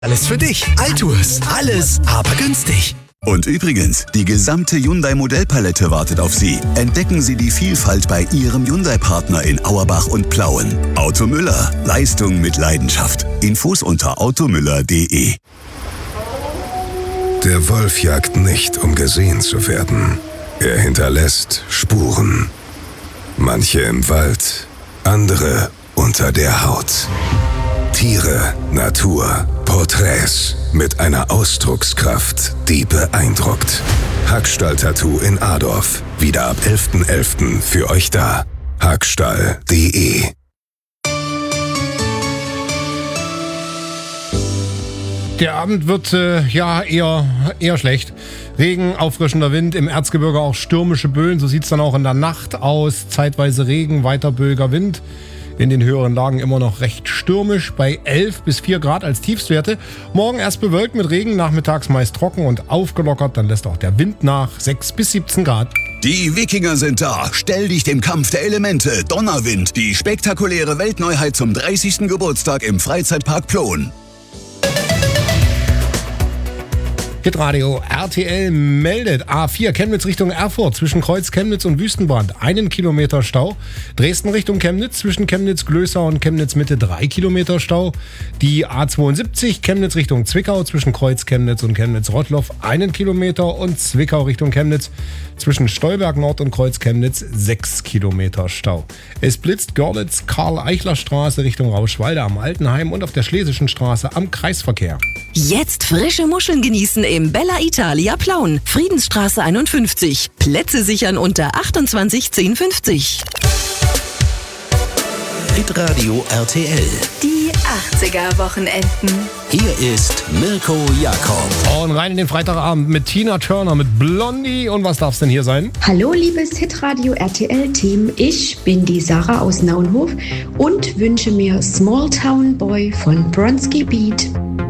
Alles für dich. Altours. Alles, aber günstig. Und übrigens, die gesamte Hyundai-Modellpalette wartet auf Sie. Entdecken Sie die Vielfalt bei Ihrem Hyundai-Partner in Auerbach und Plauen. Auto Müller. Leistung mit Leidenschaft. Infos unter automüller.de. Der Wolf jagt nicht, um gesehen zu werden. Er hinterlässt Spuren. Manche im Wald, andere unter der Haut. Tiere, Natur, Porträts mit einer Ausdruckskraft, die beeindruckt. Hackstall-Tattoo in Adorf. Wieder ab 11.11. für euch da. Hackstall.de. Der Abend wird eher schlecht. Regen, auffrischender Wind, im Erzgebirge auch stürmische Böen. So sieht es dann auch in der Nacht aus. Zeitweise Regen, weiter böiger Wind. In den höheren Lagen immer noch recht stürmisch, bei 11 bis 4 Grad als Tiefstwerte. Morgen erst bewölkt mit Regen, nachmittags meist trocken und aufgelockert. Dann lässt auch der Wind nach, 6 bis 17 Grad. Die Wikinger sind da. Stell dich dem Kampf der Elemente. Donnerwind, die spektakuläre Weltneuheit zum 30. Geburtstag im Freizeitpark Ploen. Hitradio RTL meldet A4 Chemnitz Richtung Erfurt zwischen Kreuz Chemnitz und Wüstenbrand 1 Kilometer Stau. Dresden Richtung Chemnitz zwischen Chemnitz-Glößau und Chemnitz-Mitte 3 Kilometer Stau. Die A72 Chemnitz Richtung Zwickau zwischen Kreuz Chemnitz und Chemnitz-Rottloff 1 Kilometer und Zwickau Richtung Chemnitz zwischen Stolberg Nord und Kreuz Chemnitz 6 Kilometer Stau. Es blitzt Görlitz Karl-Eichler-Straße Richtung Rauschwalde am Altenheim und auf der Schlesischen Straße am Kreisverkehr. Jetzt frische Muscheln genießen im Bella Italia Plauen. Friedensstraße 51. Plätze sichern unter 28 1050. Hitradio RTL. Die 80er Wochenenden. Hier ist Mirko Jakob. Und rein in den Freitagabend mit Tina Turner, mit Blondie. Und was darf's denn hier sein? Hallo liebes Hitradio RTL-Team, ich bin die Sarah aus Naunhof und wünsche mir Small Town Boy von Bronski Beat.